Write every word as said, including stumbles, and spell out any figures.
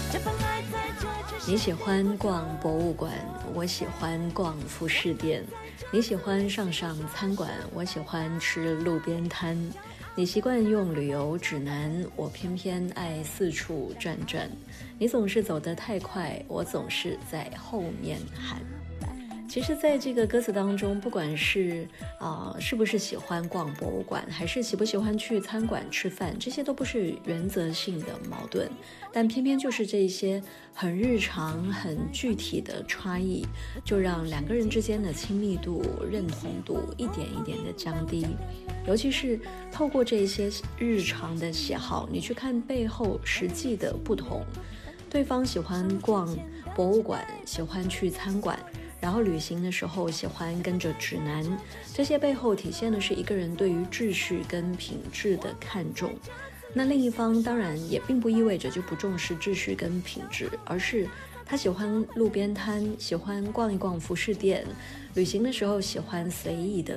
你喜欢逛博物馆，我喜欢逛服饰店；你喜欢上上餐馆，我喜欢吃路边摊；你习惯用旅游指南，我偏偏爱四处转转；你总是走得太快，我总是在后面喊。其实在这个歌词当中，不管是啊、呃、是不是喜欢逛博物馆，还是喜不喜欢去餐馆吃饭，这些都不是原则性的矛盾，但偏偏就是这些很日常很具体的差异，就让两个人之间的亲密度认同度一点一点的降低。尤其是透过这些日常的喜好，你去看背后实际的不同。对方喜欢逛博物馆，喜欢去餐馆，然后旅行的时候喜欢跟着指南，这些背后体现的是一个人对于秩序跟品质的看重。那另一方当然也并不意味着就不重视秩序跟品质，而是他喜欢路边摊，喜欢逛一逛服饰店，旅行的时候喜欢随意的